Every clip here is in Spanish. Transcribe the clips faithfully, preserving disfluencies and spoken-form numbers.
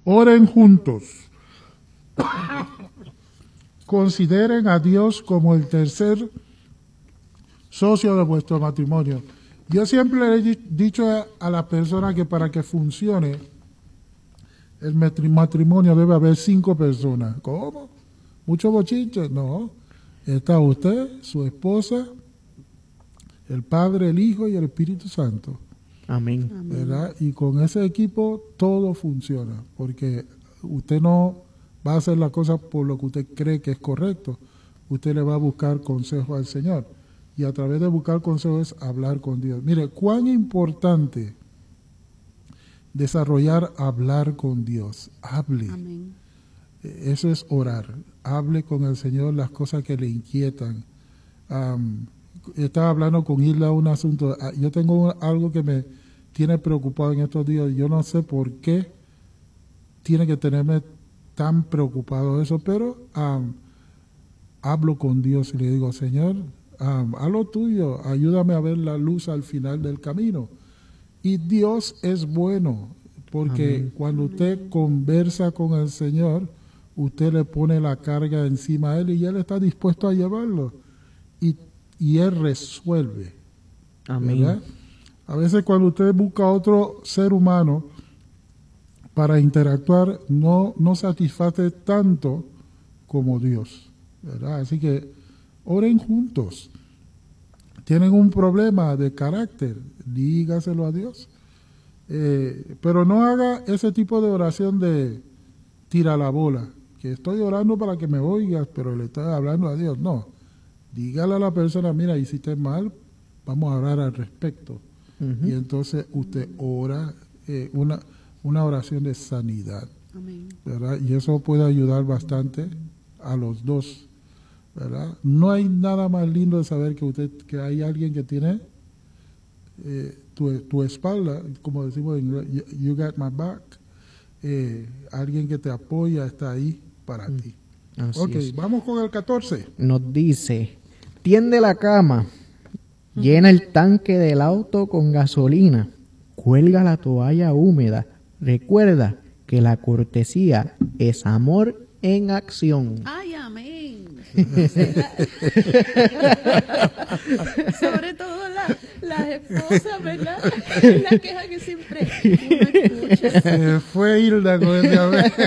Oren juntos. Consideren a Dios como el tercer socio de vuestro matrimonio. Yo siempre le he dicho a, a la persona que para que funcione el matrimonio debe haber cinco personas. ¿Cómo? ¿Mucho bochinche? No. Está usted, su esposa, el Padre, el Hijo y el Espíritu Santo. Amén. ¿Verdad? Y con ese equipo todo funciona, porque usted no va a hacer la cosa por lo que usted cree que es correcto. Usted le va a buscar consejo al Señor. Y a través de buscar consejo es hablar con Dios. Mire, cuán importante desarrollar hablar con Dios. Hable. Amén. Eso es orar. Hable con el Señor las cosas que le inquietan. Um, estaba hablando con Hilda un asunto. Yo tengo algo que me tiene preocupado en estos días. Yo no sé por qué tiene que tenerme tan preocupado eso, pero um, hablo con Dios y le digo, Señor, um, haz lo tuyo, ayúdame a ver la luz al final del camino. Y Dios es bueno, porque Amén. Cuando usted conversa con el Señor, usted le pone la carga encima a Él y Él está dispuesto a llevarlo. Y, y Él resuelve. Amén. ¿Verdad? A veces cuando usted busca a otro ser humano para interactuar, no, no satisface tanto como Dios. ¿Verdad? Así que oren juntos. Tienen un problema de carácter, dígaselo a Dios. Eh, pero no haga ese tipo de oración de tira la bola, que estoy orando para que me oigas, pero le estoy hablando a Dios. No, dígale a la persona, mira, hiciste mal, vamos a orar al respecto. Uh-huh. Y entonces usted ora eh, una, una oración de sanidad. Amén. ¿Verdad? Y eso puede ayudar bastante a los dos. ¿Verdad? No hay nada más lindo de saber que usted que hay alguien que tiene eh, tu, tu espalda, como decimos en inglés, you got my back, eh, alguien que te apoya está ahí para mm. ti. Así ok, es. Vamos con el catorce. Nos dice, tiende la cama, llena el tanque del auto con gasolina, cuelga la toalla húmeda, recuerda que la cortesía es amor en acción. Ay, amén. Sobre todo la, las esposas, ¿verdad? La queja que siempre uno escucha. Se fue Hilda con el diabetes.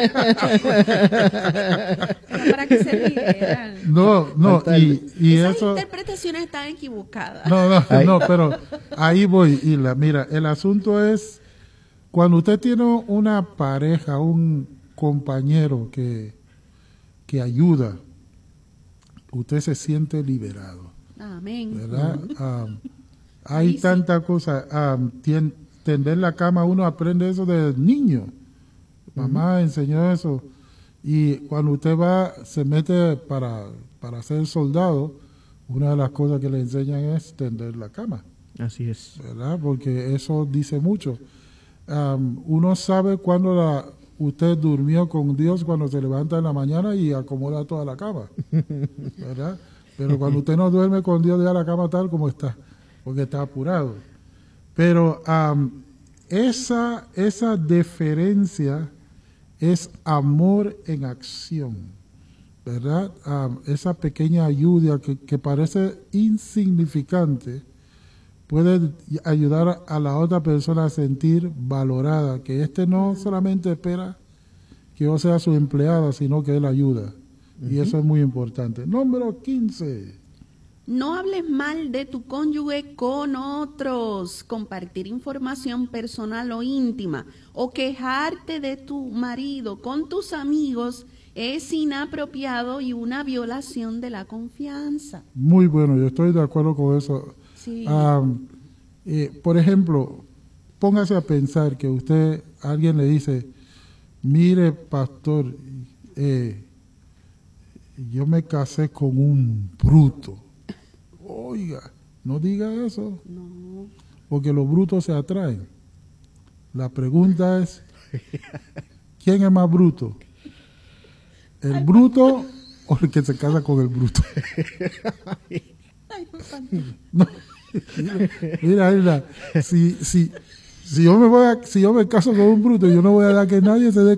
Para que se rieran. No, no, y, y esas eso... interpretaciones están equivocadas. No, no, no, pero ahí voy, Hilda. Mira, el asunto es cuando usted tiene una pareja, un compañero que, que ayuda, usted se siente liberado. Amén. ¿Verdad? Um, hay sí, tanta sí. cosa. Um, tien, tender la cama, uno aprende eso de niño. Mamá uh-huh. enseñó eso. Y cuando usted va, se mete para, para ser soldado, una de las cosas que le enseñan es tender la cama. Así es. ¿Verdad? Porque eso dice mucho. Um, uno sabe cuando la... Usted durmió con Dios cuando se levanta en la mañana y acomoda toda la cama, ¿verdad? Pero cuando usted no duerme con Dios, deja la cama tal como está, porque está apurado. Pero um, esa, esa deferencia es amor en acción, ¿verdad? Um, esa pequeña ayuda que, que parece insignificante puede ayudar a la otra persona a sentir valorada, que éste no solamente espera que yo sea su empleada, sino que él ayuda. Uh-huh. Y eso es muy importante. Número quince. No hables mal de tu cónyuge con otros. Compartir información personal o íntima o quejarte de tu marido con tus amigos es inapropiado y una violación de la confianza. Muy bueno, yo estoy de acuerdo con eso. Sí. Um, eh, por ejemplo, póngase a pensar que usted, alguien le dice, mire, pastor, eh, yo me casé con un bruto. Oiga, no diga eso. No. Porque los brutos se atraen. La pregunta es, ¿quién es más bruto? ¿El bruto o el que se casa con el bruto? No. Mira, mira, si, si, si yo me voy a, si yo me caso con un bruto, yo no voy a dar que nadie se dé